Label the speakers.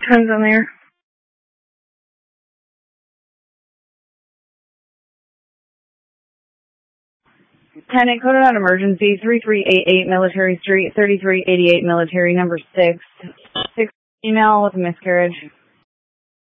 Speaker 1: Turns on there. Tenant, code on emergency, 3388 Military Street, 3388 Military, number 6. 6 female with a miscarriage.